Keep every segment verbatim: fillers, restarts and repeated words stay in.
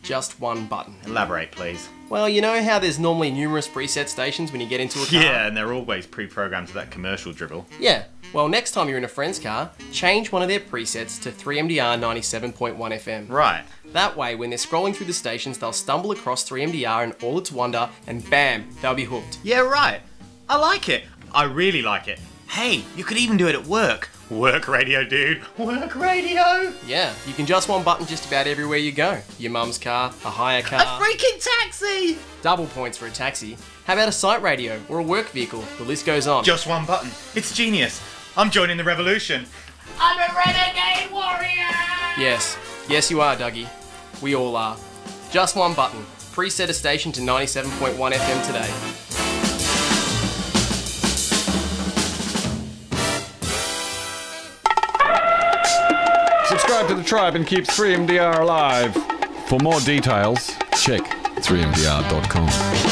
just one button. Elaborate, please. Well, you know how there's normally numerous preset stations when you get into a car? Yeah, and they're always pre-programmed to that commercial drivel. Yeah. Well, next time you're in a friend's car, change one of their presets to three M D R ninety-seven point one F M. Right. That way, when they're scrolling through the stations, they'll stumble across three M D R in all its wonder, and bam, they'll be hooked. Yeah, right. I like it. I really like it. Hey, you could even do it at work. Work radio, dude. Work radio. Yeah, you can just one button just about everywhere you go. Your mum's car, a hire car. A freaking taxi! Double points for a taxi. How about a site radio or a work vehicle? The list goes on. Just one button. It's genius. I'm joining the revolution. I'm a renegade warrior! Yes. Yes, you are, Dougie. We all are. Just one button. Preset a station to ninety-seven point one F M today. Subscribe to the tribe and keep three M D R alive. For more details, check three M D R dot com.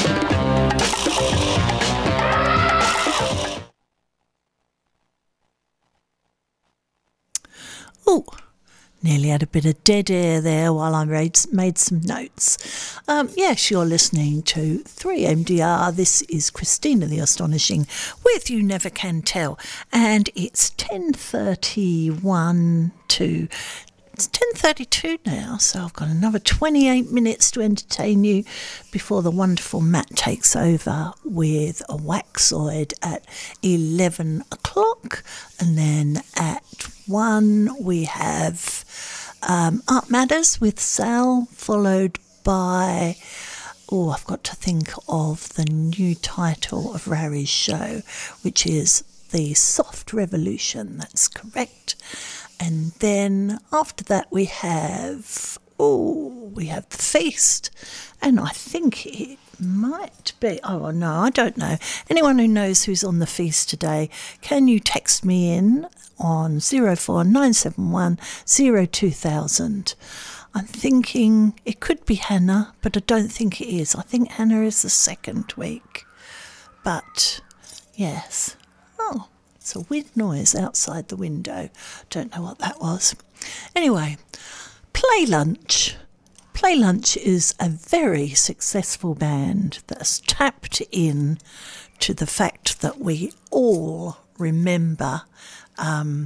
Oh, nearly had a bit of dead air there while I made, made some notes. Um, yes, you're listening to three M D R. This is Christina the Astonishing with You Never Can Tell. And it's ten thirty-one to... It's ten thirty-two now, so I've got another twenty-eight minutes to entertain you before the wonderful Matt takes over with a Waxoid at eleven o'clock. And then at one we have um, Art Matters with Sal, followed by... Oh, I've got to think of the new title of Rari's show, which is The Soft Revolution. That's correct. And then after that we have, oh, we have The Feast. And I think it might be, oh no, I don't know. Anyone who knows who's on The Feast today, can you text me in on zero four nine seven one zero two thousand? I'm thinking it could be Hannah, but I don't think it is. I think Hannah is the second week. But, yes. Oh. It's a weird noise outside the window. Don't know what that was. Anyway, Play Lunch. Play Lunch is a very successful band that's tapped in to the fact that we all remember, um,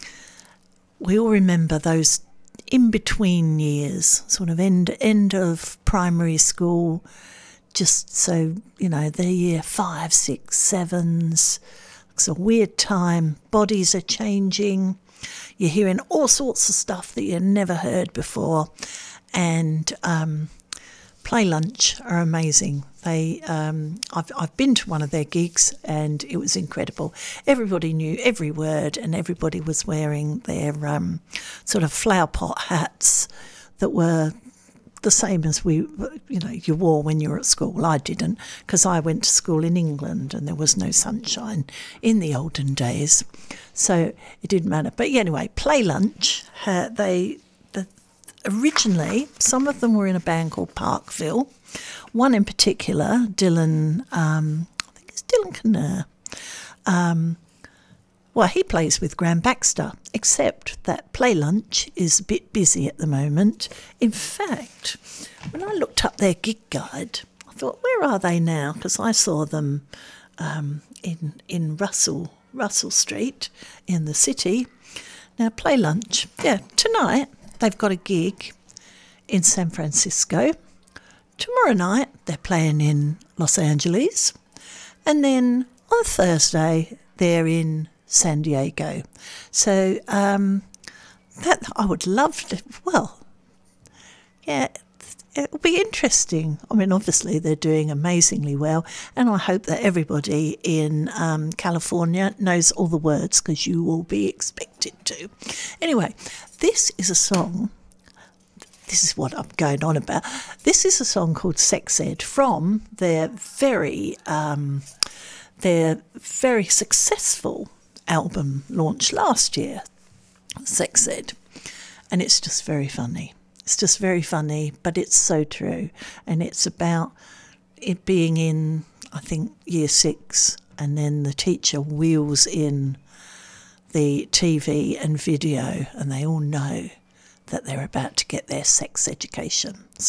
we all remember those in-between years, sort of end, end of primary school, just so, you know, the year five, six, sevens. It's a weird time. Bodies are changing. You're hearing all sorts of stuff that you've never heard before. And um, Play Lunch are amazing. They, um, I've I've been to one of their gigs and it was incredible. Everybody knew every word and everybody was wearing their um, sort of flower pot hats that were the same as we, you know, you wore when you were at school. I didn't, because I went to school in England and there was no sunshine in the olden days, so it didn't matter. But yeah, anyway, Play Lunch, uh, they the, originally, some of them were in a band called Parkville. One in particular, Dylan, um, I think it's Dylan Kinnear. Um, Well, he plays with Graham Baxter, except that Play Lunch is a bit busy at the moment. In fact, when I looked up their gig guide, I thought, where are they now? Because I saw them um, in in Russell, Russell Street in the city. Now, Play Lunch, yeah, tonight they've got a gig in San Francisco. Tomorrow night they're playing in Los Angeles. And then on Thursday they're in San Diego. So um, that I would love to, well, yeah, it'll be interesting. I mean, obviously they're doing amazingly well, and I hope that everybody in um, California knows all the words, because you will be expected to. Anyway, this is a song, this is what I'm going on about. This is a song called Sex Ed from their very, um, their very successful album launched last year, Sex Ed, and it's just very funny. It's just very funny, but it's so true, and it's about it being in, I think, year six, and then the teacher wheels in the T V and video, and they all know that they're about to get their sex education.